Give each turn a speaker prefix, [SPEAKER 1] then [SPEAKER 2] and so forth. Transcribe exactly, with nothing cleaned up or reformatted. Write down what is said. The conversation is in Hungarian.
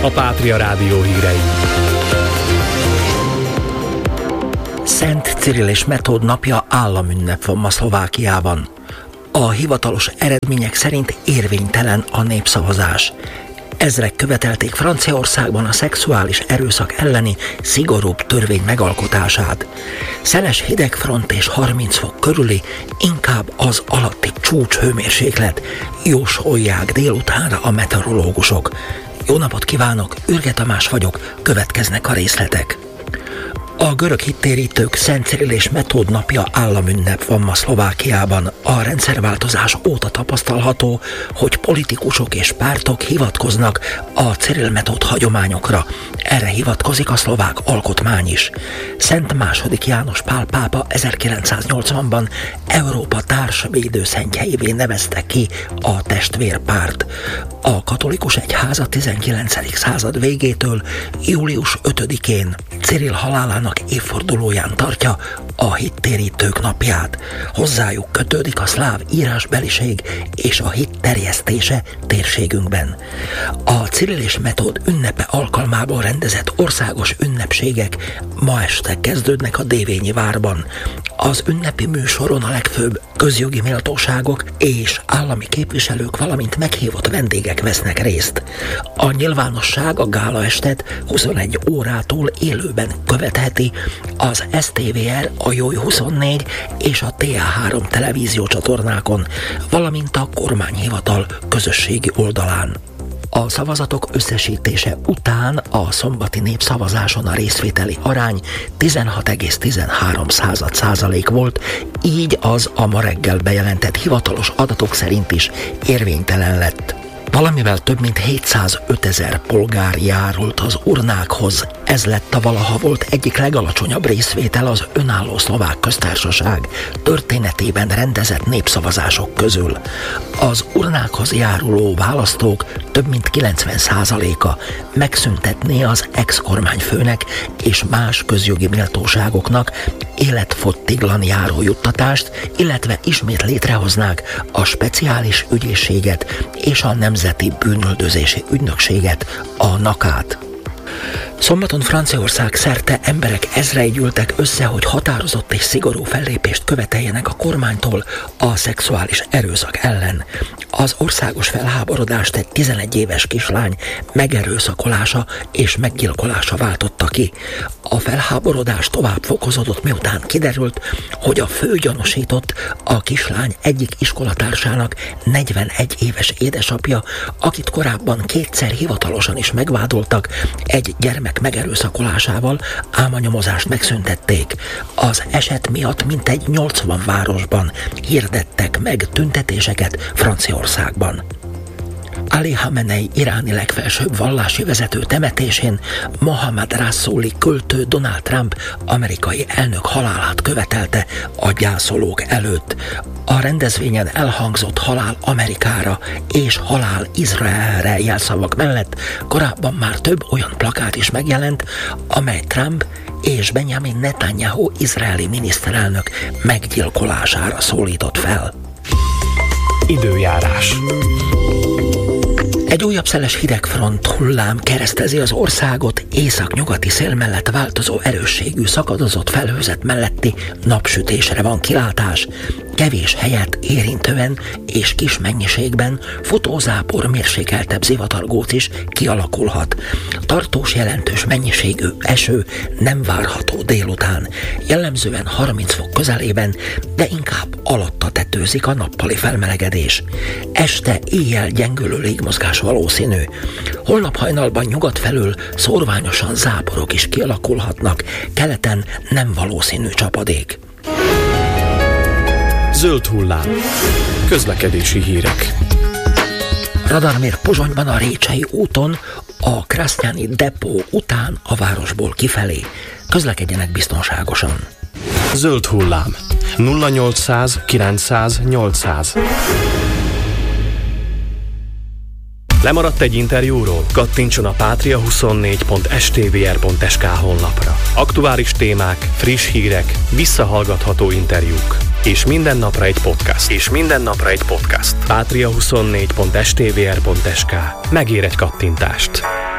[SPEAKER 1] a Pátria Rádió hírei.
[SPEAKER 2] Szent Cirill és Metód napja államünnep van ma Szlovákiában. A hivatalos eredmények szerint érvénytelen a népszavazás. Ezrek követelték Franciaországban a szexuális erőszak elleni szigorúbb törvény megalkotását. Szeles hidegfront és harminc fok körüli, inkább az alatti csúcshőmérséklet, jósolják délutánra a meteorológusok. Jó napot kívánok, Ürge Tamás vagyok, következnek a részletek. A görög hittérítők Szent Cirill és Metód napja államünnep van ma Szlovákiában. A rendszerváltozás óta tapasztalható, hogy politikusok és pártok hivatkoznak a Cirill-Metód hagyományokra. Erre hivatkozik a szlovák alkotmány is. Szent második János Pál pápa ezerkilencszáznyolcvanban Európa társvédőszentjeivé nevezte ki a testvérpárt. A katolikus egyház a tizenkilencedik század végétől július ötödikén Cirill halálának évfordulóján tartja a hittérítők napját. Hozzájuk kötődik a szláv írásbeliség és a hit terjesztése térségünkben. A Cirill és Metód ünnepe alkalmából rendezett országos ünnepségek ma este kezdődnek a Dévényi várban. Az ünnepi műsoron a legfőbb közjogi méltóságok és állami képviselők, valamint meghívott vendégek vesznek részt. A nyilvánosság a gálaestet huszonegy órától élőben követheti az es té vé er, a Jói huszonnégy és a té á három televíziócsatornákon, valamint a kormányhivatal közösségi oldalán. A szavazatok összesítése után a szombati népszavazáson a részvételi arány tizenhat egész tizenhárom százalék volt, így az a ma reggel bejelentett hivatalos adatok szerint is érvénytelen lett. Valamivel több mint hétszázötezer polgár járult az urnákhoz. Ez lett a valaha volt egyik legalacsonyabb részvétel az önálló szlovák köztársaság történetében rendezett népszavazások közül. Az urnákhoz járuló választók több mint kilencven százaléka megszüntetné az ex-kormányfőnek és más közjogi méltóságoknak életfogytiglan járó juttatást, illetve ismét létrehoznák a speciális ügyészséget és a Nemzeti Bűnüldözési Ügynökséget, a nakát. Szombaton Franciaország szerte emberek ezrei gyűltek össze, hogy határozott és szigorú fellépést követeljenek a kormánytól a szexuális erőszak ellen. Az országos felháborodást egy tizenegy éves kislány megerőszakolása és meggyilkolása váltotta ki. A felháborodás tovább fokozódott, miután kiderült, hogy a fő gyanúsított a kislány egyik iskolatársának negyvenegy éves édesapja, akit korábban kétszer hivatalosan is megvádoltak egy gyermek megerőszakolásával, ám a nyomozást megszüntették. Az eset miatt mintegy nyolcvan városban hirdettek meg tüntetéseket Franciaországban. Ali Khamenei iráni legfelsőbb vallási vezető temetésén Mohammad Rassouli költő Donald Trump amerikai elnök halálát követelte a gyászolók előtt. A rendezvényen elhangzott halál Amerikára és halál Izraelre jelszavak mellett korábban már több olyan plakát is megjelent, amely Trump és Benjamin Netanyahu izraeli miniszterelnök meggyilkolására szólított fel.
[SPEAKER 1] Időjárás.
[SPEAKER 2] Egy újabb szeles hidegfront hullám keresztezi az országot, északnyugati szél mellett változó erősségű szakadozott felhőzet melletti napsütésre van kilátás. Kevés helyet érintően és kis mennyiségben futózápor, mérsékeltebb zivatargóc is kialakulhat. Tartós jelentős mennyiségű eső nem várható délután. Jellemzően harminc fok közelében, de inkább alatta tetőzik a nappali felmelegedés. Este éjjel gyengülő légmozgás valószínű. Holnap hajnalban nyugat felől szórványosan záporok is kialakulhatnak, keleten nem valószínű csapadék.
[SPEAKER 1] Zöld hullám. Közlekedési hírek.
[SPEAKER 2] Radarmér Pozsonyban a Récsei úton a Krasznyáni depó után a városból kifelé. Közlekedjenek biztonságosan.
[SPEAKER 1] Zöld hullám. nulla nyolcszáz kilencszáz nyolcszáz. Lemaradt egy interjúról? Kattintson a pátria huszonnégy pont s t v r pont s k honlapra. Aktuális témák, friss hírek, visszahallgatható interjúk. És minden napra egy podcast. És minden napra egy podcast. pátria huszonnégy pont s t v r pont s k. Megér egy kattintást.